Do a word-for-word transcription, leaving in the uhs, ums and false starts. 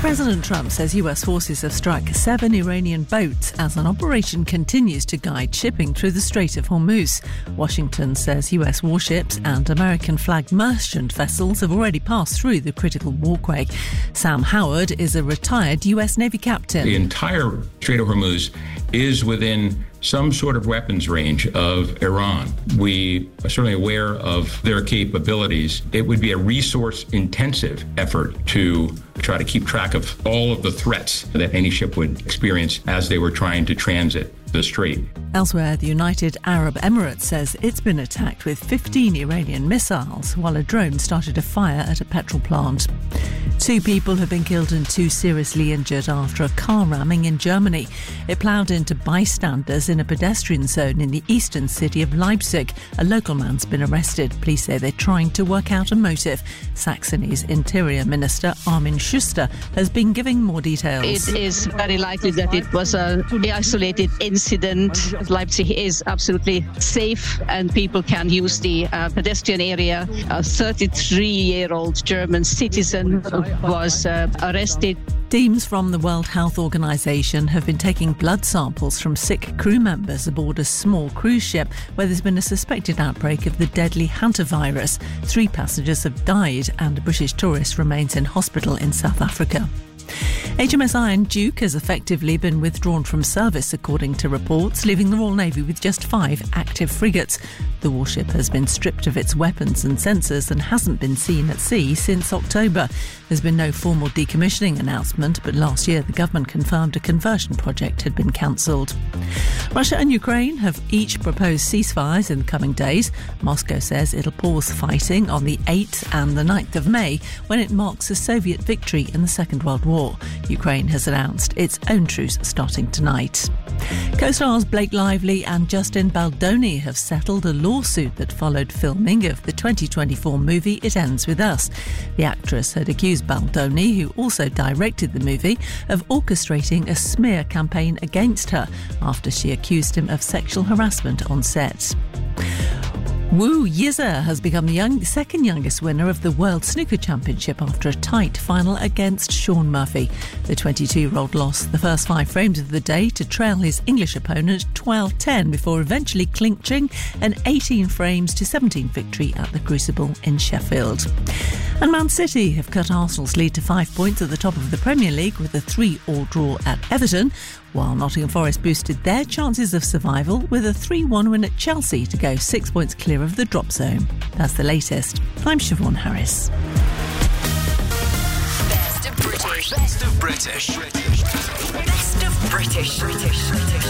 President Trump says U S forces have struck seven Iranian boats as an operation continues to guide shipping through the Strait of Hormuz. Washington says U S warships and American-flagged merchant vessels have already passed through the critical walkway. Sam Howard is a retired U S Navy captain. The entire Strait of Hormuz is within some sort of weapons range of Iran. We are certainly aware of their capabilities. It would be a resource-intensive effort to try to keep track of all of the threats that any ship would experience as they were trying to transit the strait. Elsewhere, the United Arab Emirates says it's been attacked with fifteen Iranian missiles while a drone started a fire at a petrol plant. Two people have been killed and two seriously injured after a car ramming in Germany. It ploughed into bystanders in a pedestrian zone in the eastern city of Leipzig. A local man's been arrested. Police say they're trying to work out a motive. Saxony's Interior Minister Armin Schuster has been giving more details. It is very likely that it was an isolated incident. Leipzig is absolutely safe and people can use the uh, pedestrian area. A thirty-three-year-old German citizen was uh, arrested. Teams from the World Health Organization have been taking blood samples from sick crew members aboard a small cruise ship where there's been a suspected outbreak of the deadly hantavirus. Three passengers have died and a British tourist remains in hospital in South Africa. H M S Iron Duke has effectively been withdrawn from service, according to reports, leaving the Royal Navy with just five active frigates. The warship has been stripped of its weapons and sensors and hasn't been seen at sea since October. There's been no formal decommissioning announcement, but last year the government confirmed a conversion project had been cancelled. Russia and Ukraine have each proposed ceasefires in the coming days. Moscow says it'll pause fighting on the eighth and the ninth of May, when it marks a Soviet victory in the Second World War. Ukraine has announced its own truce starting tonight. Co-stars Blake Lively and Justin Baldoni have settled a lawsuit that followed filming of the twenty twenty-four movie It Ends With Us. The actress had accused Baldoni, who also directed the movie, of orchestrating a smear campaign against her after she accused him of sexual harassment on set. Wu Yize has become the young, second youngest winner of the World Snooker Championship after a tight final against Shaun Murphy. The twenty-two-year-old lost the first five frames of the day to trail his English opponent twelve ten before eventually clinching an eighteen frames to seventeen victory at the Crucible in Sheffield. And Man City have cut Arsenal's lead to five points at the top of the Premier League with a three-all draw at Everton, while Nottingham Forest boosted their chances of survival with a three one win at Chelsea to go six points clear of the drop zone. That's the latest. I'm Siobhan Harris. Best of British. Best of British. Best of British. British. British.